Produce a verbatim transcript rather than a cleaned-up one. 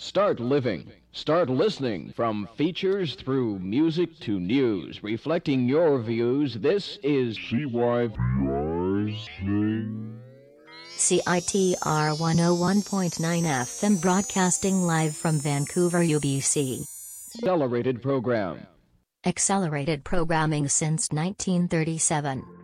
Start living. Start listening. From features through music to news, reflecting your views. This is C Y B R's thing. C I T R one oh one point nine F M, broadcasting live from Vancouver, U B C. Accelerated Program. Accelerated programming since nineteen thirty-seven.